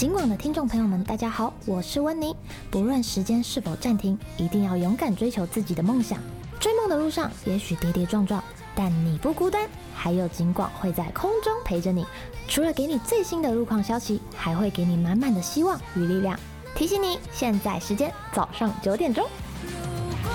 警广的听众朋友们，大家好，我是温妮。不论时间是否暂停，一定要勇敢追求自己的梦想。追梦的路上，也许跌跌撞撞，但你不孤单，还有警广会在空中陪着你。除了给你最新的路况消息，还会给你满满的希望与力量。提醒你，现在时间早上9点钟。